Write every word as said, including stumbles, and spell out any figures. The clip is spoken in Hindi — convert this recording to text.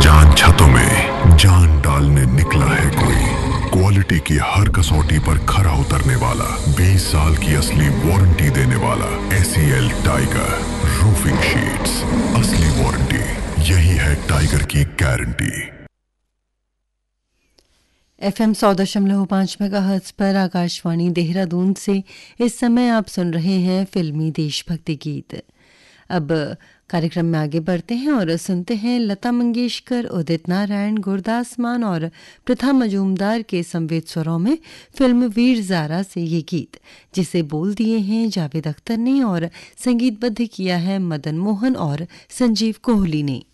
जान छतों में जान डालने निकला है कोई। क्वालिटी की हर कसौटी पर खरा उतरने वाला, बीस साल की असली वारंटी देने वाला एसीएल टाइगर रूफिंग शीट्स। असली वारंटी, यही है टाइगर की गारंटी। एफएम सौ दशमलव पाँच मेगाहर्ट्ज पर आकाशवाणी देहरादून से इस समय आप सुन रहे हैं फिल्मी देशभक्ति गीत। अब कार्यक्रम में आगे बढ़ते हैं और सुनते हैं लता मंगेशकर, उदित नारायण, गुरदास मान और प्रथा मजूमदार के संवेद स्वरों में फिल्म वीर ज़ारा से ये गीत, जिसे बोल दिए हैं जावेद अख्तर ने और संगीतबद्ध किया है मदन मोहन और संजीव कोहली ने।